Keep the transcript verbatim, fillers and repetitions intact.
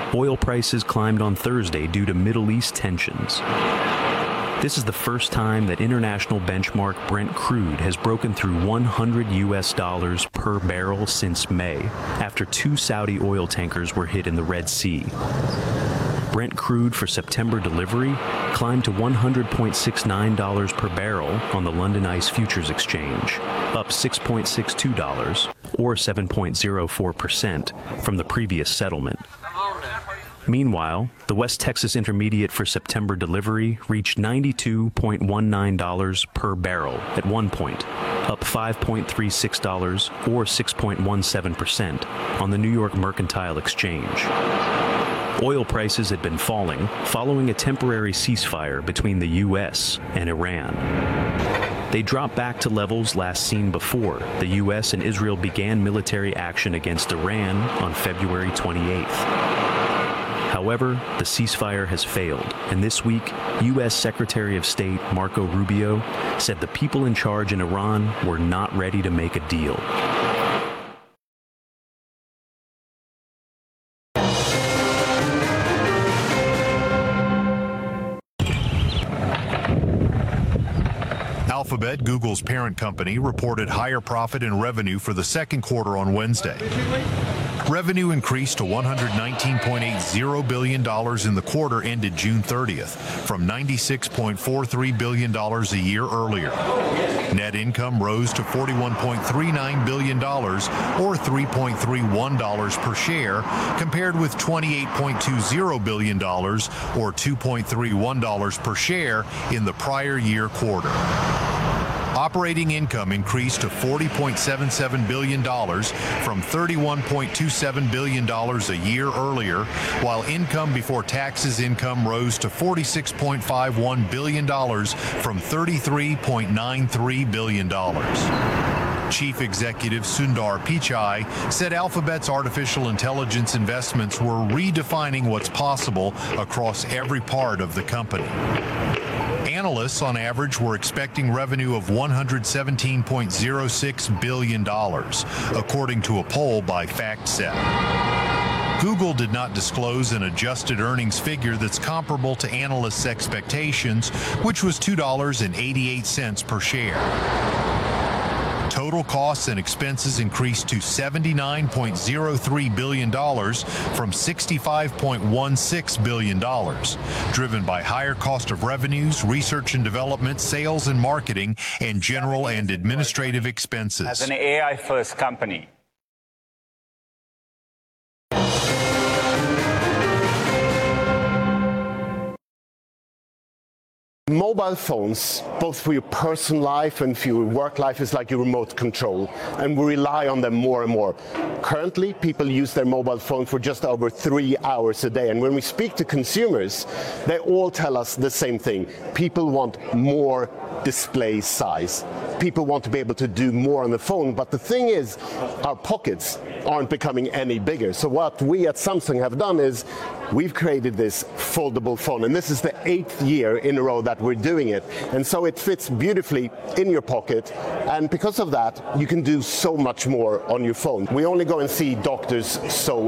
Oil prices climbed on Thursday due to Middle East tensions. This is the first time that international benchmark Brent crude has broken through one hundred U S dollars per barrel since May, after two Saudi oil tankers were hit in the Red Sea. Brent crude for September delivery climbed to one hundred point six nine dollars per barrel on the London ICE Futures Exchange, up six point six two dollars, or seven point zero four percent, from the previous settlement. Meanwhile, the West Texas Intermediate for September delivery reached ninety-two point one nine dollars per barrel at one point, up five point three six dollars or six point one seven percent on the New York Mercantile Exchange. Oil prices had been falling following a temporary ceasefire between the U S and Iran. They dropped back to levels last seen before the U S and Israel began military action against Iran on February twenty-eighth. However, the ceasefire has failed, and this week, U S Secretary of State Marco Rubio said the people in charge in Iran were not ready to make a deal. Alphabet, Google's parent company, reported higher profit and revenue for the second quarter on Wednesday. Revenue increased to one hundred nineteen point eight zero billion dollars in the quarter ended June thirtieth, from ninety-six point four three billion dollars a year earlier. Net income rose to forty-one point three nine billion dollars, or three point three one dollars per share, compared with twenty-eight point two zero billion dollars, or two point three one dollars per share in the prior year quarter. Operating income increased to forty point seven seven billion dollars from thirty-one point two seven billion dollars a year earlier, while income before taxes income rose to forty-six point five one billion dollars from thirty-three point nine three billion dollars. Chief Executive Sundar Pichai said Alphabet's artificial intelligence investments were redefining what's possible across every part of the company. Analysts, on average, were expecting revenue of one hundred seventeen point zero six billion dollars, according to a poll by FactSet. Google did not disclose an adjusted earnings figure that's comparable to analysts' expectations, which was two dollars and eighty-eight cents per share. Total costs and expenses increased to seventy-nine point zero three billion dollars from sixty-five point one six billion dollars, driven by higher cost of revenues, research and development, sales and marketing, and general and administrative expenses. As an A I-first company, mobile phones, both for your personal life and for your work life, is like your remote control, and we rely on them more and more. Currently, people use their mobile phone for just over three hours a day, and when we speak to consumers, they all tell us the same thing. People want more display size. People want to be able to do more on the phone, but the thing is, our pockets aren't becoming any bigger. So what we at Samsung have done is we've created this foldable phone, and this is the eighth year in a row that we're doing it. And so it fits beautifully in your pocket, and because of that, you can do so much more on your phone. We only go and see doctors so